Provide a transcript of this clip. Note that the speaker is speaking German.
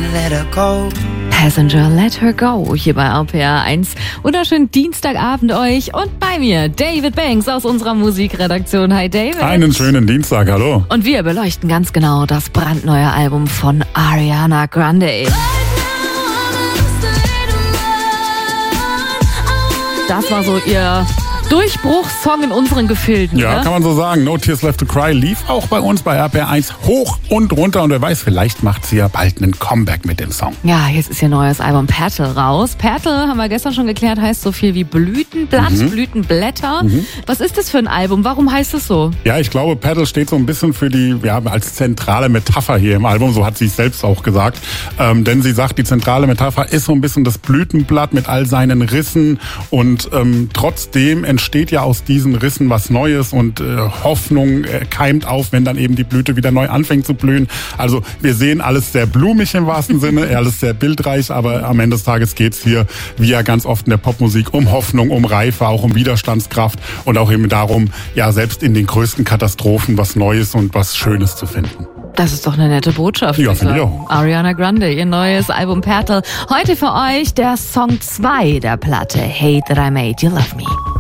let her go. Passenger, let her go, hier bei RPR 1. Wunderschönen Dienstagabend euch und bei mir David Banks aus unserer Musikredaktion. Hi David. Einen schönen Dienstag, hallo. Und wir beleuchten ganz genau das brandneue Album von Ariana Grande. Das war so ihr Durchbruchssong in unseren Gefilden. Ja, kann man so sagen. No Tears Left to Cry lief auch bei uns bei RPR 1 hoch und runter. Und wer weiß, vielleicht macht sie ja bald einen Comeback mit dem Song. Ja, jetzt ist ihr neues Album Petal raus. Petal, haben wir gestern schon geklärt, heißt so viel wie Blütenblatt, Blütenblätter. Was ist das für ein Album? Warum heißt es so? Ja, ich glaube, Petal steht so ein bisschen für die, als zentrale Metapher hier im Album. So hat sie es selbst auch gesagt. Denn sie sagt, die zentrale Metapher ist so ein bisschen das Blütenblatt mit all seinen Rissen. Und trotzdem entsteht ja aus diesen Rissen was Neues und Hoffnung keimt auf, wenn dann eben die Blüte wieder neu anfängt zu blühen. Also wir sehen alles sehr blumig im wahrsten Sinne, alles sehr bildreich, aber am Ende des Tages geht's hier, wie ja ganz oft in der Popmusik, um Hoffnung, um Reife, auch um Widerstandskraft und auch eben darum, ja selbst in den größten Katastrophen was Neues und was Schönes zu finden. Das ist doch eine nette Botschaft. Ja, finde ich auch. Ariana Grande, ihr neues Album Petal. Heute für euch der Song 2 der Platte, Hate That I Made You Love Me.